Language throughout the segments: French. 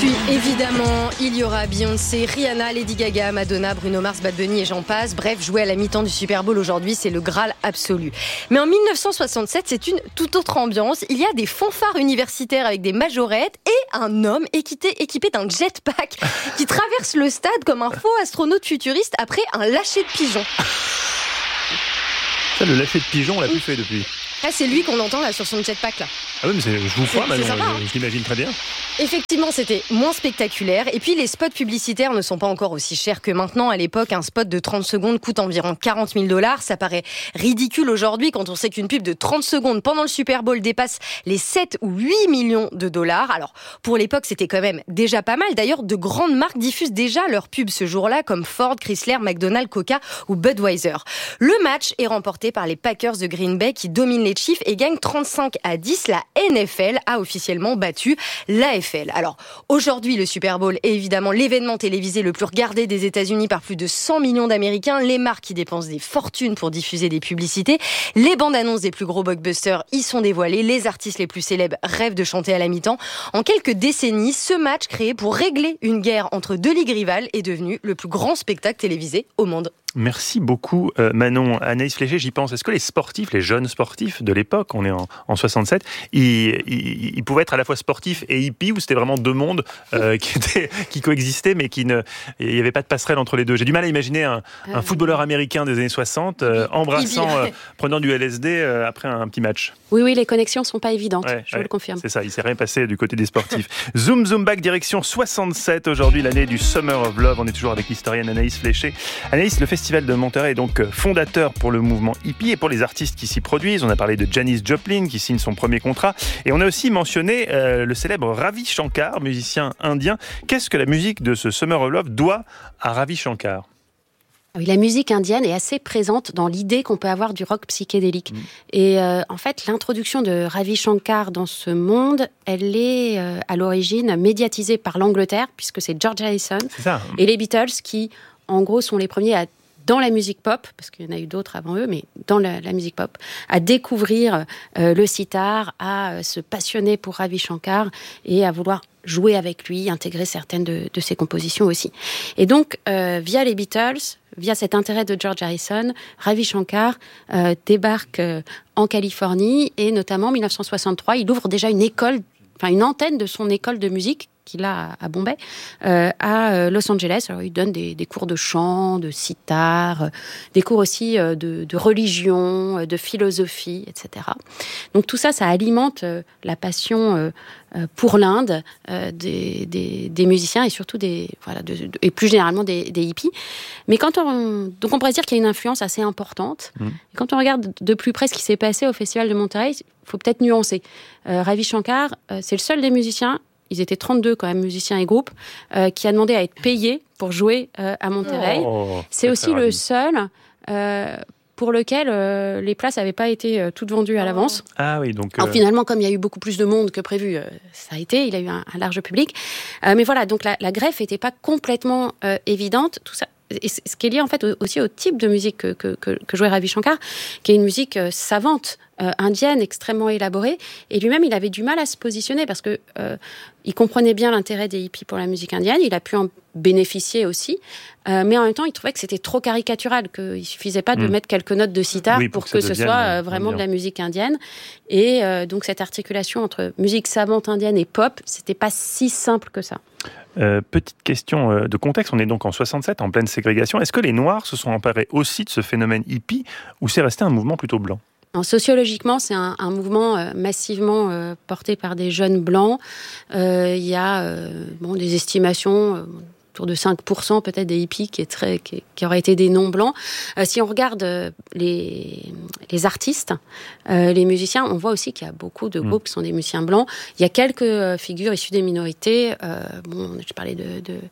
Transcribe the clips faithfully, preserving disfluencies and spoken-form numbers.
puis évidemment, il y aura Beyoncé, Rihanna, Lady Gaga, Madonna, Bruno Mars, Bad Bunny et j'en passe. Bref, jouer à la mi-temps du Super Bowl aujourd'hui, c'est le Graal absolu. Mais en dix-neuf cent soixante-sept, c'est une toute autre ambiance. Il y a des fanfares universitaires avec des majorettes et un homme équipé, équipé d'un jetpack qui traverse le stade comme un faux astronaute futuriste après un lâcher de pigeon. Ça, le lâcher de pigeon, on l'a plus fait depuis. Ah, c'est lui qu'on entend là sur son jetpack là. Ah oui, mais c'est, je vous crois, c'est, c'est Manon, sympa, je, je l'imagine très bien. Effectivement, c'était moins spectaculaire. Et puis, les spots publicitaires ne sont pas encore aussi chers que maintenant. À l'époque, un spot de trente secondes coûte environ quarante mille dollars. Ça paraît ridicule aujourd'hui quand on sait qu'une pub de trente secondes pendant le Super Bowl dépasse les sept ou huit millions de dollars. Alors, pour l'époque, c'était quand même déjà pas mal. D'ailleurs, de grandes marques diffusent déjà leurs pubs ce jour-là, comme Ford, Chrysler, McDonald's, Coca ou Budweiser. Le match est remporté par les Packers de Green Bay qui dominent les Chiefs et gagnent trente-cinq à dix. La N F L a officiellement battu l'A F L. Alors, aujourd'hui, le Super Bowl est évidemment l'événement télévisé le plus regardé des États-Unis par plus de cent millions d'Américains. Les marques y dépensent des fortunes pour diffuser des publicités. Les bandes annonces des plus gros blockbusters y sont dévoilées. Les artistes les plus célèbres rêvent de chanter à la mi-temps. En quelques décennies, ce match créé pour régler une guerre entre deux ligues rivales est devenu le plus grand spectacle télévisé au monde. Merci beaucoup euh, Manon. Anaïs Fléché, j'y pense. Est-ce que les sportifs, les jeunes sportifs de l'époque, on est en, en soixante-sept, ils, ils, ils pouvaient être à la fois sportifs et hippies ou c'était vraiment deux mondes euh, qui, étaient, qui coexistaient mais qui ne, il n'y avait pas de passerelle entre les deux. J'ai du mal à imaginer un, euh... un footballeur américain des années soixante euh, embrassant, euh, prenant du L S D euh, après un, un petit match. Oui, oui, les connexions ne sont pas évidentes, ouais, je ouais, vous le confirme. C'est ça, il ne s'est rien passé du côté des sportifs. Zoom, zoom back, direction soixante-sept, aujourd'hui l'année du Summer of Love. On est toujours avec l'historienne Anaïs Fléché. Anaïs, le Festival de Monterey est donc fondateur pour le mouvement hippie et pour les artistes qui s'y produisent. On a parlé de Janis Joplin qui signe son premier contrat et on a aussi mentionné euh, le célèbre Ravi Shankar, musicien indien. Qu'est-ce que la musique de ce Summer of Love doit à Ravi Shankar ? Oui, la musique indienne est assez présente dans l'idée qu'on peut avoir du rock psychédélique. Mmh. Et euh, en fait, l'introduction de Ravi Shankar dans ce monde, elle est euh, à l'origine médiatisée par l'Angleterre, puisque c'est George Harrison c'est ça. Et les Beatles qui, en gros, sont les premiers à dans la musique pop, parce qu'il y en a eu d'autres avant eux, mais dans la, la musique pop, à découvrir euh, le sitar, à euh, se passionner pour Ravi Shankar et à vouloir jouer avec lui, intégrer certaines de, de ses compositions aussi. Et donc, euh, via les Beatles, via cet intérêt de George Harrison, Ravi Shankar euh, débarque euh, en Californie et notamment en dix-neuf cent soixante-trois, il ouvre déjà une école, enfin une antenne de son école de musique qu'il a à Bombay, euh, à Los Angeles. Alors, il donne des, des cours de chant, de sitar, euh, des cours aussi euh, de, de religion, euh, de philosophie, et cetera. Donc tout ça, ça alimente euh, la passion euh, euh, pour l'Inde euh, des, des, des musiciens et surtout des, voilà, de, de, et plus généralement des, des hippies. Mais quand on, donc on pourrait dire qu'il y a une influence assez importante. Mmh. Et quand on regarde de plus près ce qui s'est passé au Festival de Monterey, il faut peut-être nuancer. Euh, Ravi Shankar, euh, c'est le seul des musiciens. Ils étaient trente-deux quand même, musiciens et groupes, euh, qui a demandé à être payés pour jouer euh, à Monterey. Oh, c'est aussi le seul euh, pour lequel euh, les places n'avaient pas été euh, toutes vendues à l'avance. Ah oui, donc... Euh... Alors finalement, comme il y a eu beaucoup plus de monde que prévu, euh, ça a été, il a eu un, un large public. Euh, mais voilà, donc la, la greffe n'était pas complètement euh, évidente. Tout ça, et ce qui est lié en fait aussi au type de musique que, que, que, que jouait Ravi Shankar, qui est une musique euh, savante, euh, indienne, extrêmement élaborée. Et lui-même, il avait du mal à se positionner parce que euh, il comprenait bien l'intérêt des hippies pour la musique indienne. Il a pu en bénéficier aussi, euh, mais en même temps, il trouvait que c'était trop caricatural, qu'il suffisait pas de mmh. mettre quelques notes de sitar oui, pour, pour que, que ce soit euh, vraiment indien. De la musique indienne. Et euh, donc cette articulation entre musique savante indienne et pop, c'était pas si simple que ça. Euh, petite question euh, de contexte, on est donc en soixante-sept, en pleine ségrégation. Est-ce que les Noirs se sont emparés aussi de ce phénomène hippie ou c'est resté un mouvement plutôt blanc ? Alors, sociologiquement, c'est un, un mouvement euh, massivement euh, porté par des jeunes blancs. Euh, il y a euh, bon, des estimations... Euh, autour de cinq pour cent peut-être des hippies qui, est très, qui, qui auraient été des non-blancs. Euh, si on regarde euh, les, les artistes, euh, les musiciens, on voit aussi qu'il y a beaucoup de groupes mmh. qui sont des musiciens blancs. Il y a quelques euh, figures issues des minorités. Euh, bon, je parlais de... de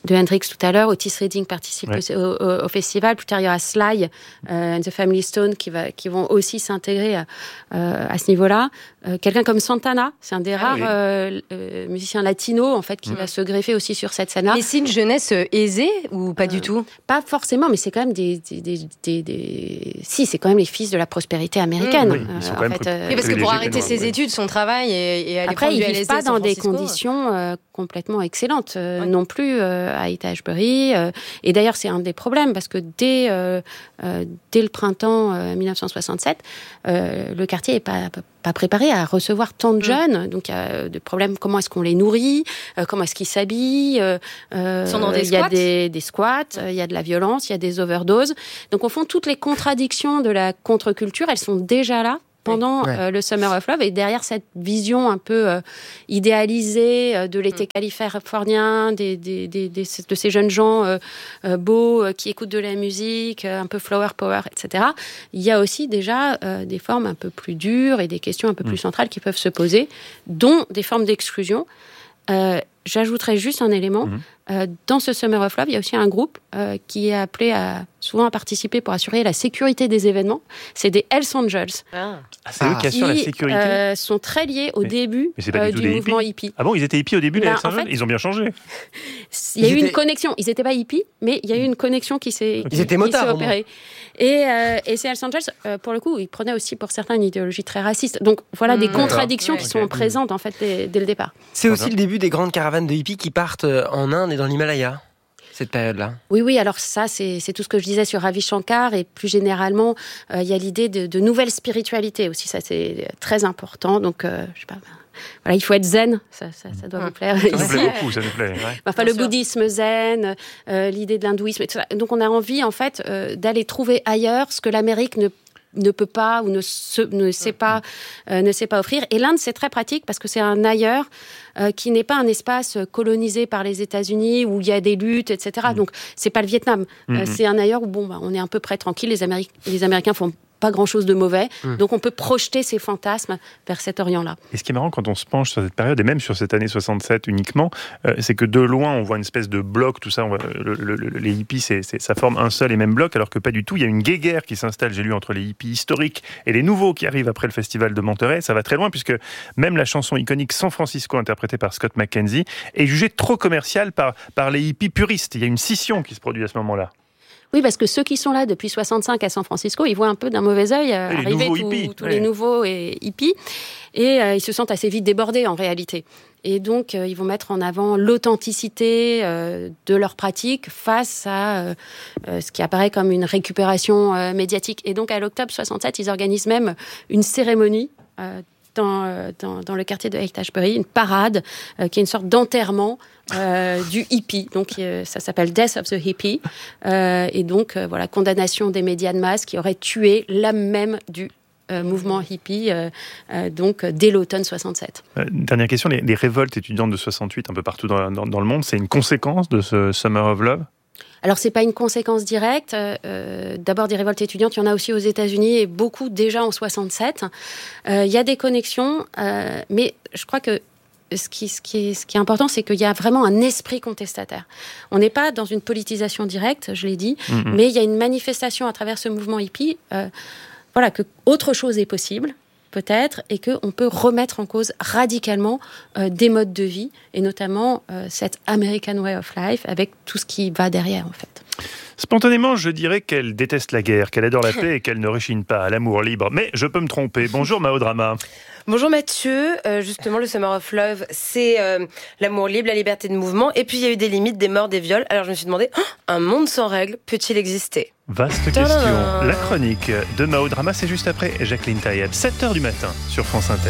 de Hendrix tout à l'heure. Otis Redding participe ouais. au, au, au festival. Plus tard, il y aura Sly euh, and the Family Stone qui, va, qui vont aussi s'intégrer à, euh, à ce niveau-là. Euh, quelqu'un comme Santana, c'est un des ah, rares oui. euh, euh, musiciens latinos en fait, qui mmh. va se greffer aussi sur cette scène-là. Mais c'est une jeunesse aisée ou pas euh, du tout? Pas forcément, mais c'est quand même des, des, des, des, des... Si, c'est quand même les fils de la prospérité américaine. Mmh. Oui, ils sont quand euh, même en fait, euh... oui, parce que pour arrêter ses oui. études, son travail et, et aller après, prendre ils du vivent L S D pas dans des Francisco. conditions euh, complètement excellentes euh, ouais. non plus euh, à Haight-Ashbury. Euh, et d'ailleurs, c'est un des problèmes parce que dès euh, euh, dès le printemps euh, dix-neuf cent soixante-sept, euh, le quartier est pas pas préparé à recevoir tant de jeunes. Mmh. Donc, il y a des problèmes. Comment est-ce qu'on les nourrit? euh, Comment est-ce qu'ils s'habillent? euh, Ils sont dans des Il y a squats. des, des squats, il euh, y a de la violence, il y a des overdoses. Donc, au fond, toutes les contradictions de la contre-culture, elles sont déjà là pendant ouais. euh, le Summer of Love, et derrière cette vision un peu euh, idéalisée euh, de l'été mmh. californien, des, des, des, des, de ces jeunes gens euh, euh, beaux euh, qui écoutent de la musique, euh, un peu flower power, et cetera. Il y a aussi déjà euh, des formes un peu plus dures et des questions un peu mmh. plus centrales qui peuvent se poser, dont des formes d'exclusion. Euh, J'ajouterais juste un élément. Mmh. Euh, dans ce Summer of Love, il y a aussi un groupe euh, qui est appelé à, souvent à participer pour assurer la sécurité des événements. C'est des Hells Angels. Ah. Ah, c'est ah. eux qui assurent la sécurité. Ils euh, sont très liés au mais, début mais euh, du, du mouvement hippie. Ah bon, ils étaient hippies au début, les Hells Angels? En fait, ils ont bien changé. Il y a ils eu étaient... une connexion. Ils n'étaient pas hippies, mais il y a eu une connexion qui s'est, ils étaient motards, opérée. Et, euh, et ces Hells Angels, euh, pour le coup, ils prenaient aussi pour certains une idéologie très raciste. Donc voilà mmh. des contradictions ouais. qui sont okay. présentes en fait dès, dès le départ. C'est aussi le début des grandes caravanes de hippies qui partent en Inde et dans l'Himalaya, cette période-là. Oui, oui, alors ça, c'est, c'est tout ce que je disais sur Ravi Shankar, et plus généralement, il euh, y a l'idée de, de nouvelle spiritualité aussi, ça c'est très important, donc euh, je sais pas... Voilà, il faut être zen, ça, ça, ça doit mmh. vous plaire. Ça nous plaît beaucoup, ça nous plaît. Ouais. Enfin, Bien le sûr. bouddhisme zen, euh, l'idée de l'hindouisme, et tout ça. Donc on a envie, en fait, euh, d'aller trouver ailleurs ce que l'Amérique ne ne peut pas ou ne, se, ne, sait pas, euh, ne sait pas offrir. Et l'Inde, c'est très pratique parce que c'est un ailleurs euh, qui n'est pas un espace colonisé par les États-Unis où il y a des luttes, et cetera. Mmh. Donc, c'est pas le Vietnam. Mmh. Euh, c'est un ailleurs où bon, bah, on est un peu près tranquille. Les, Améri- les Américains font pas grand-chose de mauvais. Mmh. Donc, on peut projeter ces fantasmes vers cet Orient-là. Et ce qui est marrant quand on se penche sur cette période, et même sur cette année soixante-sept uniquement, euh, c'est que de loin, on voit une espèce de bloc, tout ça. On voit, le, le, le, les hippies, c'est, c'est, ça forme un seul et même bloc, alors que pas du tout. Il y a une guéguerre qui s'installe, j'ai lu, entre les hippies historiques et les nouveaux qui arrivent après le festival de Monterey. Ça va très loin, puisque même la chanson iconique San Francisco, interprétée par Scott McKenzie, est jugée trop commerciale par, par les hippies puristes. Il y a une scission qui se produit à ce moment-là. Oui, parce que ceux qui sont là depuis soixante-cinq à San Francisco, ils voient un peu d'un mauvais œil euh, arriver tous, tous ouais. les nouveaux et hippies, et euh, ils se sentent assez vite débordés en réalité. Et donc, euh, ils vont mettre en avant l'authenticité euh, de leurs pratiques face à euh, euh, ce qui apparaît comme une récupération euh, médiatique. Et donc, à l'octobre soixante-sept, ils organisent même une cérémonie euh, Dans, dans, dans le quartier de Haight-Ashbury, une parade euh, qui est une sorte d'enterrement euh, du hippie. Donc, euh, ça s'appelle Death of the Hippie. Euh, et donc, euh, voilà, condamnation des médias de masse qui auraient tué l'âme même du euh, mouvement hippie, euh, euh, donc dès l'automne soixante-sept. Euh, dernière question, les, les révoltes étudiantes de soixante-huit un peu partout dans, dans, dans le monde, c'est une conséquence de ce Summer of Love ? Alors, c'est pas une conséquence directe. Euh, d'abord, des révoltes étudiantes, il y en a aussi aux États-Unis et beaucoup déjà en soixante-sept. Euh, il y a des connexions, euh, mais je crois que ce qui, ce qui est, ce qui est important, c'est qu'il y a vraiment un esprit contestataire. On n'est pas dans une politisation directe, je l'ai dit, mm-hmm. mais il y a une manifestation à travers ce mouvement hippie, euh, voilà, que autre chose est possible, peut-être, et qu'on peut remettre en cause radicalement euh, des modes de vie, et notamment euh, cette American Way of Life, avec tout ce qui va derrière, en fait. Spontanément, je dirais qu'elle déteste la guerre, qu'elle adore la paix et qu'elle ne réchigne pas à l'amour libre. Mais je peux me tromper. Bonjour Mao Drama. Bonjour Mathieu, euh, justement le Summer of Love, c'est euh, l'amour libre, la liberté de mouvement, et puis il y a eu des limites, des morts, des viols. Alors je me suis demandé, oh, un monde sans règles peut-il exister ? Vaste question. La chronique de Mao Drama, c'est juste après Jacqueline Taïeb, sept heures du matin sur France Inter.